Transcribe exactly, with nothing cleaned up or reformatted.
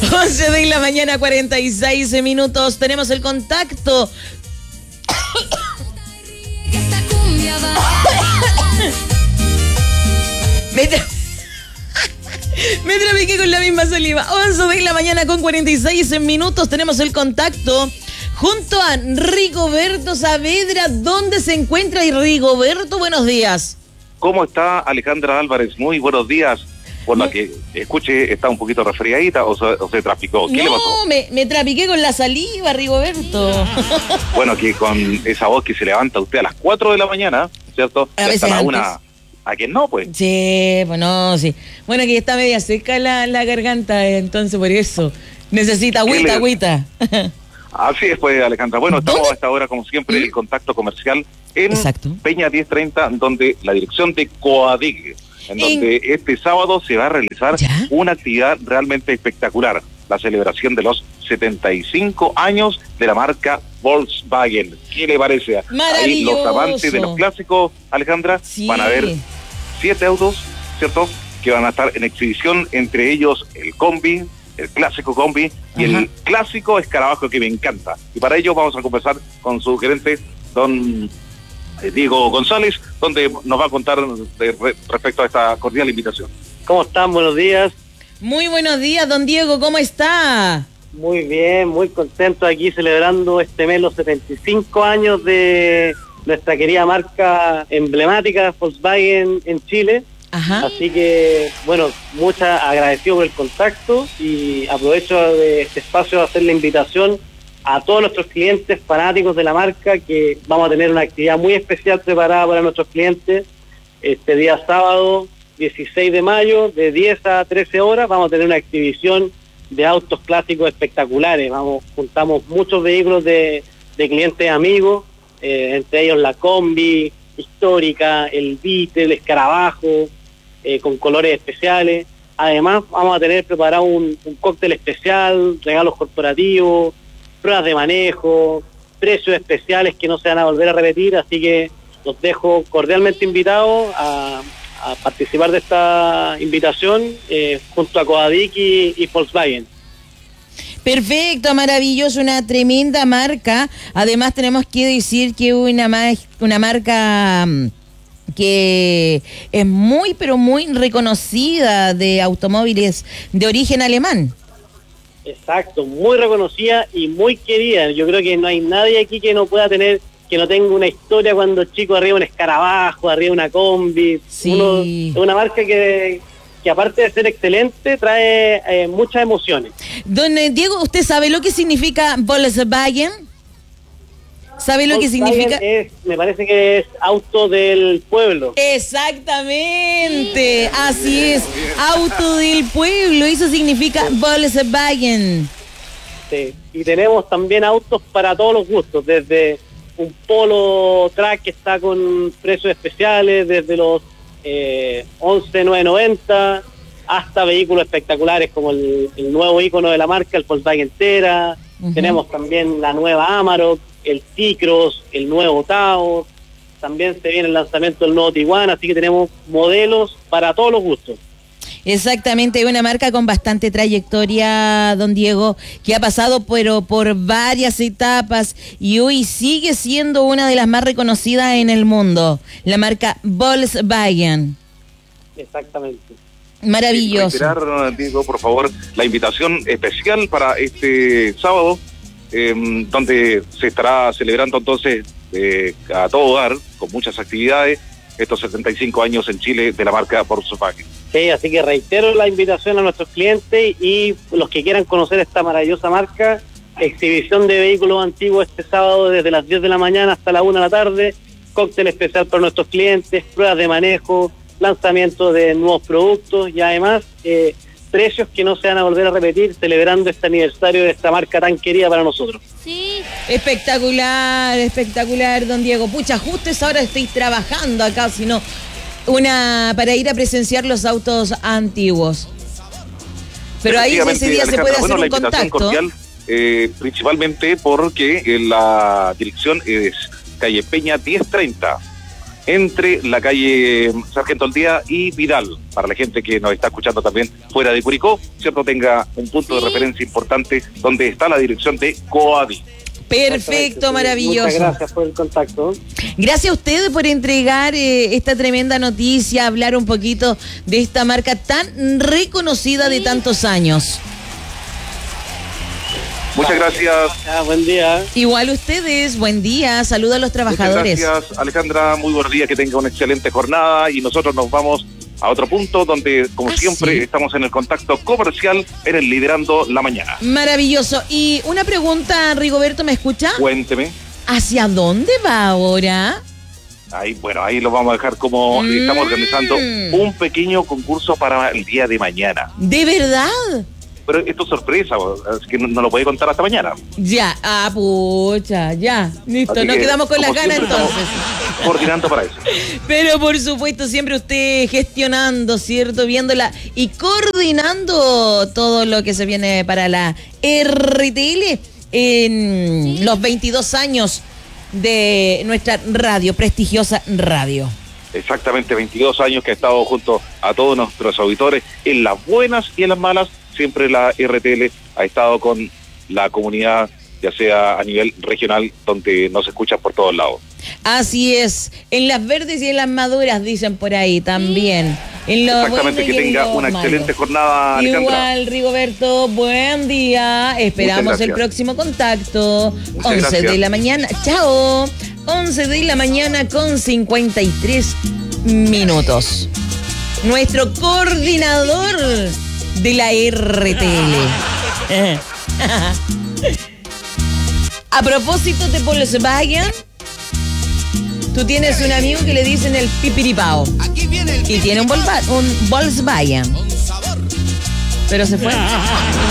once de la mañana, cuarenta y seis minutos. Tenemos el contacto. Me, tra... Me trapiqué con la misma saliva. once de la mañana con cuarenta y seis minutos. Tenemos el contacto junto a Rigoberto Saavedra. ¿Dónde se encuentra Rigoberto? Buenos días. ¿Cómo está Alejandra Álvarez? Muy buenos días. Por la que escuche, está un poquito resfriadita o se, o se trapicó. ¿Qué no, le pasó? Me, me trapiqué con la saliva, Rigoberto. Bueno, que con esa voz que se levanta usted a las cuatro de la mañana, ¿cierto? A veces hasta la antes. una. ¿A quién no, pues? Sí, bueno, sí. Bueno, que está media seca la, la garganta, entonces por eso. Necesita agüita, le... agüita. Así es, pues, Alejandra. Bueno, estamos ¿Dónde? a esta hora, como siempre, ¿Mm? el contacto comercial en Exacto. Peña diez treinta, donde la dirección de Coadig, en donde ¿En... este sábado se va a realizar ¿Ya? una actividad realmente espectacular, la celebración de los setenta y cinco años de la marca Volkswagen. ¿Qué le parece? Ahí los amantes de los clásicos, Alejandra, sí. van a ver siete autos, ¿cierto?, que van a estar en exhibición, entre ellos el Combi, el clásico Combi y Ajá. el clásico Escarabajo, que me encanta. Y para ello vamos a conversar con su gerente, don Diego González, donde nos va a contar de, re, respecto a esta cordial invitación. ¿Cómo están? Buenos días. Muy buenos días, don Diego, ¿cómo está? Muy bien, muy contento aquí celebrando este mes los setenta y cinco años de nuestra querida marca emblemática Volkswagen en Chile. Ajá. Así que, bueno, muchas agradecido por el contacto y aprovecho de este espacio de hacer la invitación a todos nuestros clientes fanáticos de la marca, que vamos a tener una actividad muy especial preparada para nuestros clientes este día sábado dieciséis de mayo, de diez a trece horas. Vamos a tener una exhibición de autos clásicos espectaculares. Vamos, juntamos muchos vehículos de, de clientes amigos, eh, entre ellos la Combi histórica, el Beetle, el Escarabajo, eh, con colores especiales. Además, vamos a tener preparado un, un cóctel especial, regalos corporativos, pruebas de manejo, precios especiales que no se van a volver a repetir, así que los dejo cordialmente invitados a, a participar de esta invitación eh, junto a Coadig y, y Volkswagen. Perfecto, maravilloso, una tremenda marca. Además tenemos que decir que una, una marca que es muy, pero muy reconocida de automóviles de origen alemán. Exacto, muy reconocida y muy querida. Yo creo que no hay nadie aquí que no pueda tener, que no tenga una historia cuando chico arriba un Escarabajo, arriba una Combi. Sí. Uno, es una marca que, que aparte de ser excelente, trae eh, muchas emociones. Don Diego, ¿usted sabe lo que significa Volkswagen? ¿Sabe lo Volkswagen que significa? Es, me parece que es auto del pueblo. Exactamente, así es, auto del pueblo, eso significa Volkswagen. Sí. Y tenemos también autos para todos los gustos, desde un Polo Track que está con precios especiales, desde los eh, once mil novecientos noventa hasta vehículos espectaculares como el, el nuevo ícono de la marca, el Volkswagen Tera. Uh-huh. Tenemos también la nueva Amarok, el T-Cross, el nuevo Taos. También se viene el lanzamiento del nuevo Tiguan, así que tenemos modelos para todos los gustos. Exactamente, una marca con bastante trayectoria, don Diego, que ha pasado por, por varias etapas y hoy sigue siendo una de las más reconocidas en el mundo, la marca Volkswagen. Exactamente. Maravilloso. Reiterar, Diego, por favor, la invitación especial para este sábado, eh, donde se estará celebrando entonces eh, a todo dar, con muchas actividades, estos setenta y cinco años en Chile de la marca Volkswagen. Sí, así que reitero la invitación a nuestros clientes y los que quieran conocer esta maravillosa marca, exhibición de vehículos antiguos este sábado desde las diez de la mañana hasta la una de la tarde, cóctel especial para nuestros clientes, pruebas de manejo, lanzamiento de nuevos productos y además eh, precios que no se van a volver a repetir, celebrando este aniversario de esta marca tan querida para nosotros. Sí, espectacular, espectacular, don Diego. Pucha, justo esa hora estoy trabajando acá, sino una para ir a presenciar los autos antiguos. Pero ahí ese día se puede hacer bueno, un contacto. Cordial, eh, principalmente porque eh, la dirección es calle Peña diez treinta, entre la calle Sargento Aldea y Vidal, para la gente que nos está escuchando también fuera de Curicó, ¿cierto? Tenga un punto de referencia importante donde está la dirección de Coavi. Perfecto, maravilloso. Muchas gracias por el contacto. Gracias a ustedes por entregar eh, esta tremenda noticia, hablar un poquito de esta marca tan reconocida de tantos años. Muchas gracias. Ah, buen día. Igual ustedes, buen día, saludos a los trabajadores. Muchas gracias, Alejandra, muy buenos días, que tenga una excelente jornada y nosotros nos vamos a otro punto donde, como ¿Ah, siempre, sí? estamos en el contacto comercial en el Liderando la Mañana. Maravilloso. Y una pregunta, Rigoberto, ¿me escucha? Cuénteme. ¿Hacia dónde va ahora? Ahí, bueno, ahí lo vamos a dejar como Mm. estamos organizando un pequeño concurso para el día de mañana. ¿De verdad? Pero esto es sorpresa, así que no, no lo puede contar hasta mañana. Ya, ah, pucha, ya. Listo, Así nos que, quedamos con las como ganas siempre, entonces. estamos coordinando para eso. Pero por supuesto, siempre usted gestionando, ¿cierto? Viéndola y coordinando todo lo que se viene para la R T L en los veintidós años de nuestra radio, prestigiosa radio. Exactamente, veintidós años que ha estado junto a todos nuestros auditores en las buenas y en las malas. Siempre la R T L ha estado con la comunidad, ya sea a nivel regional, donde nos escuchan por todos lados. Así es, en las verdes y en las maduras, dicen por ahí también. En lo Exactamente, bueno y que en tenga lo una malo. excelente jornada, Alejandra. Igual, Rigoberto, buen día. Esperamos el próximo contacto. Muchas once gracias. de la mañana. Chao. once de la mañana con cincuenta y tres minutos. Nuestro coordinador de la R T L. A propósito de Volkswagen, tú tienes un amigo que le dicen el pipiripao. Y tiene un, Volva- un Volkswagen. Pero se fue.